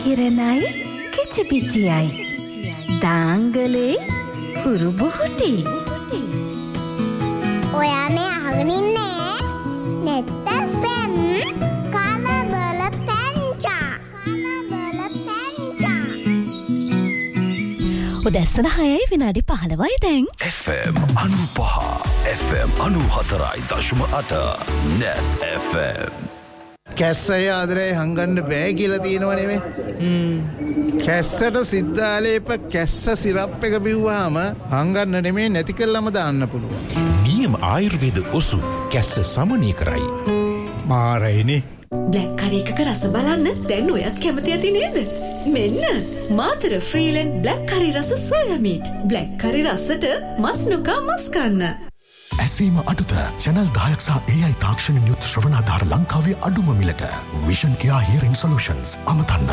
කිරණයි කිචිපිචියයි දාංගලේ කුරුබුහුටි ඔයා මේ අහගෙන ඉන්නේ නෙට් FM කලබල පැංචා උදැසන 6යි විනාඩි 15යි දැන් FM 95 FM 94.8 Net FM කැස්සය ආදරේ හංගන්න බෑ කියලා තියෙනව නෙමෙයි. කැස්සට සිද්ධාලේප කැස්ස සිරප් එක බිව්වාම හංගන්න නෙමෙයි නැති කළාම දාන්න පුළුවන්. නියම ආයුර්වේද ඔසු කැස්ස සමනය කරයි. මාරයිනේ. බ්ලැක් කරි එකක රස බලන්න දැන් ඔයත් කැමති ඇති නේද? මෙන්න මාතර ෆ්‍රීලන්ඩ් බ්ලැක් කරි රස සෝයා මීට්. බ්ලැක් කරි රසට මස් නොකා මස් කන්න. ඇසීම අඩුද චැනල් 10ක් සහ AI තාක්ෂණික යුත් ශ්‍රවණාධාර ලංකාවේ අඩුම මිලට විෂන් කියා හියරින් සොලියුෂන්ස් අමතන්න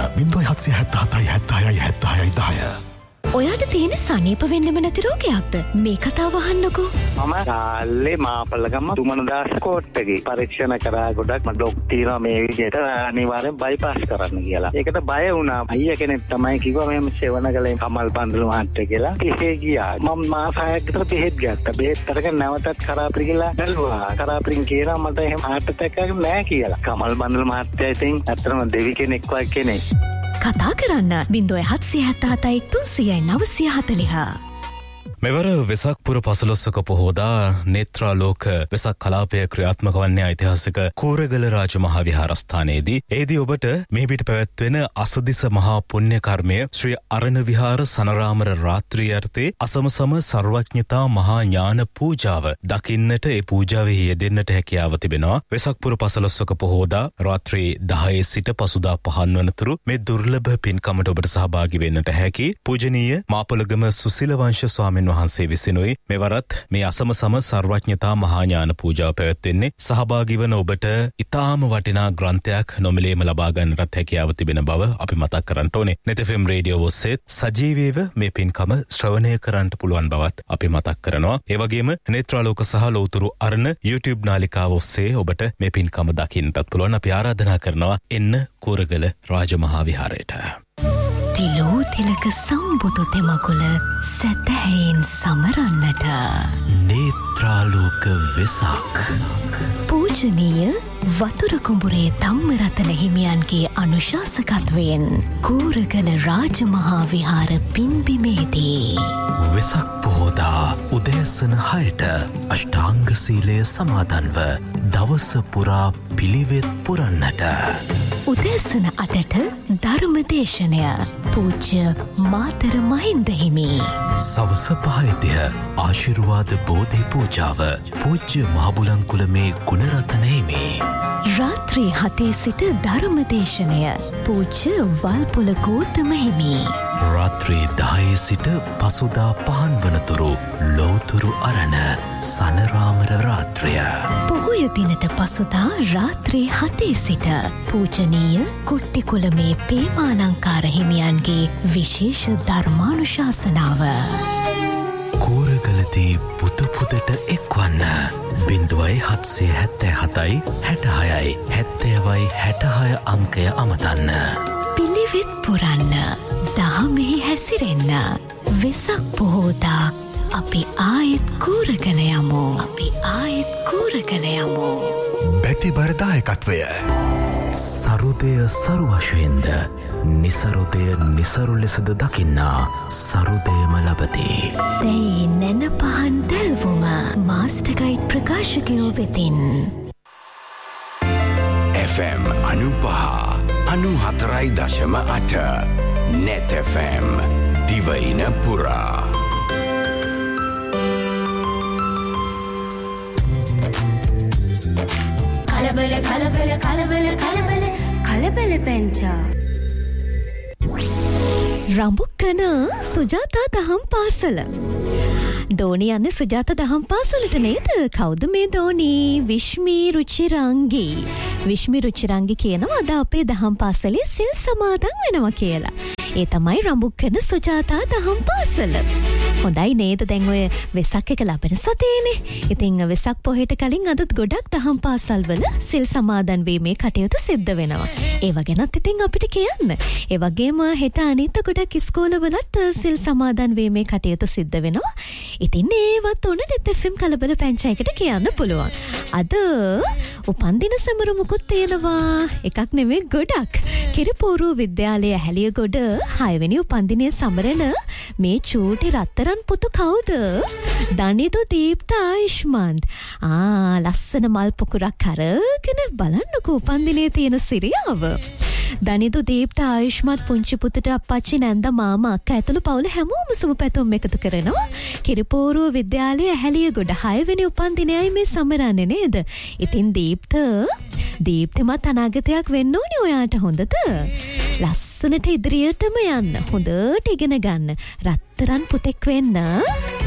0777 76 10. ඔයාට තියෙන සනීප වෙන්නම නැති රෝගයක්ද? මේ කතාව අහන්නකෝ. මම කාලේ මාපල්ලගම තුමනදාස කෝට්ටේ පරීක්ෂණ කරා ගොඩක් මම ඩොක්ටර් තියෙනවා මේ විදිහට අනිවාර්යෙන් බයිපාස් කරන්න කියලා. ඒකට බය වුණා. අයියා කෙනෙක් තමයි කිව්වා මෙහෙම සෙවණ කලේ කමල් බන්දුල මහත්තයා කියලා. ඉතින් ගියා. මම මාස 6ක් විතර බෙහෙත් ගත්තා. බෙහෙත් අරගෙන නැවතත් කරාපරි කියලා බැලුවා. කරාපරින් කියලා මට එහෙම heart attack එකක් නැහැ කියලා. කමල් බන්දුල මහත්තයා ඉතින් ඇත්තටම දෙවි කෙනෙක් වගේ කෙනෙක්. කතා කරන්න 0777 300 940. මෙවර වෙසක් පුර පසළොස්වක පොහෝදා නේත්‍රාලෝක වෙසක් කලාපය ක්‍රියාත්මක වන්නේ ඓතිහාසික කෝරගල රාජ මහා විහාරස්ථානයේදී. එෙහිදී ඔබට මේ පිට පැවැත්වෙන අසදිස මහා පුණ්‍ය කර්මය ශ්‍රී අරණ විහාර සනරාමර රාත්‍රී යර්තේ අසමසම සර්වඥතා මහා ඥාන පූජාව දකින්නට ඒ පූජාවෙහි යෙදෙන්නට හැකියාව තිබෙනවා. වෙසක් පුර පසළොස්වක පොහෝදා රාත්‍රී 10 සිට පසුදා 5 වනතුරු මේ දුර්ලභ පින්කමට ඔබට සහභාගී වෙන්නට හැකි. පූජනීය මාපලගම සුසිල වංශ ස්වාමීන් වහන්සේ විසිනුයි මෙවරත් මේ අසමසම සර්වඥතා මහා ඥාන පූජාව පැවැත්වෙන්නේ. සහභාගී වන ඔබට ඉතාම වටිනා ග්‍රන්ථයක් නොමිලේම ලබා ගන්නට හැකියාව තිබෙන බව අපි මතක් කරන්න ඕනේ. net fm රේඩියෝ ඔස්සේ සජීවීව මේ පින්කම ශ්‍රවණය කරන්න පුළුවන් බවත් අපි මතක් කරනවා. ඒ වගේම නේත්‍රාලෝක සහ ලෞතුරු අරණ YouTube නාලිකාව ඔස්සේ ඔබට මේ පින්කම දකින්නටත් පුළුවන්. අපි ආරාධනා කරනවා එන්න කෝරගල රාජමහා විහාරයට. තිලෝ තිලක සම්බුදු තෙමකුල සැතැහෙන් සමරන්නට නේත්‍රාලෝක වෙසක් පූජනීය වතුර කුඹුරේ ධම්මරතන හිමියන්ගේ අනුශාසකත්වයෙන් කෝරගල රාජමහා විහාර පින්බිමේදී වෙසක් පොහෝදා උදෑසන 6ට අෂ්ටාංග සීලය සමාදන්ව දවස පුරා පිළිවෙත් පුරන්නට. උදෑසන 8ට ධර්මදේශනය පූජ්‍ය මාතර මහින්ද හිමි. සවස 5ට ආශිර්වාද බෝධි පූජාව පූජ්‍ය මහබුලන්කුලමේ ගුණරතන හිමි. රාත්‍රී 7 සිට ධර්මදේශනය පූජ්‍ය වල්පොල ගෞතම හිමි. රාත්‍රී 10 සිට පසුදා 5 වනතුරු ලෝතුරු අරණ සනරාමර රාත්‍රිය. පොහොය දිනට පසුදා රාත්‍රී 7 සිට පූජනීය කුට්ටිකුලමේ පේමාලංකාර හිමියන්ගේ විශේෂ ධර්මානුශාසනාව. කෝරගලදී පුදපුදට එක්වන්න 0777 66 70 66 අංකය අමතන්න. පිළිවෙත් පුරන්න දහමෙහි හැසිරෙන්න. වෙසක් පොහෝදා අපි ආයෙත් කෝරගල යමු. බැතිබර දායකත්වය සරුදය සරු වශයෙන්ද නිසරුදය නිසරු ලෙසද දකින්නා සරුදයම ලබති. දැයි නැන පහන් දැල්වුම මාස්ටර්ගයිඩ් ප්‍රකාශකයෝ වෙතින් FM 95.4.8 Net FM දිවයින පුරා. කලබල පැංචා. රඹුක්කන සුජාතා දහම් පාසල. දෝනි යන්නේ සුජාතා දහම් පාසලට නේද? කවුද මේ දෝනි? විශ්මි රුචිරංගී. විශ්මි රුචිරංගී කියනවා අද අපේ දහම් පාසලේ සිල් සමාදන් වෙනවා කියලා. ඒ තමයි රඹුක්කන සුජාතා දහම් පාසල. හොඳයි නේද දැන් ඔය වෙසක් එක ලබන සතියේනේ. ඉතින් වෙසක් පොහේට කලින් අදත් ගොඩක් දහම් පාසල්වල සිල් සමාදන් වීමේ කටයුතු සිද්ධ වෙනවා. ඒව ගැනත් ඉතින් අපිට කියන්න. ඒ වගේම හෙට අනිත් ගොඩක් ඉස්කෝලවලත් සිල් සමාදන් වීමේ කටයුතු සිද්ධ වෙනවා. ඉතින් ඒවත් උන net FM කලබල පංචායකට කියන්න පුළුවන්. අද උපන්දින සමරු මුකුත් තියෙනවා. එකක් නෙමෙයි ගොඩක්. කිරිපෝරුව විද්‍යාලය හැලියගොඩ 6 වෙනි උපන්දිනය සමරන මේ චූටි රත්තරන් පුතු කවුද? දනිදු දීප්ත ආයුෂ්මන්ත්. ලස්සන මල් පොකුරක් අරගෙන බලන්නකෝ උපන්දිනේ තියෙන සිරියාව. දනිදු දීප්ත ආයුෂ්මත් පුංචි පුතුට අප්පච්චි නැන්ද මාමා අක්කා ඇතුළු පවුල හැමෝම සුබ පැතුම් එකතු කරනවා. කිරිපෝරුව විද්‍යාලය හැලියගොඩ 6 වෙනි උපන්දිනයයි මේ සමරන්නේ නේද? ඉතින් දීප්තමත් අනාගතයක් වෙන්න ඕනේ ඔයාට හොඳද? ලස්සනට ඉදිරියටම යන්න. හොඳට ඉගෙන ගන්න. රත්තරන් පුතෙක් වෙන්න.